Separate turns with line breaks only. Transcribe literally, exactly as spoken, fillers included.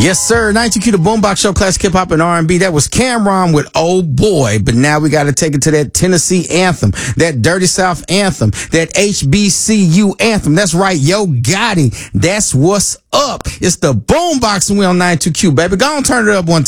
Yes, sir. ninety-two Q, the Boombox Show, classic hip hop and R and B. That was Cameron with Oh Boy. But now we got to take it to that Tennessee anthem, that Dirty South anthem, that H B C U anthem. That's right, Yo Gotti. That's what's up. It's the Boombox and we on ninety-two Q, baby. Go on, turn it up one time.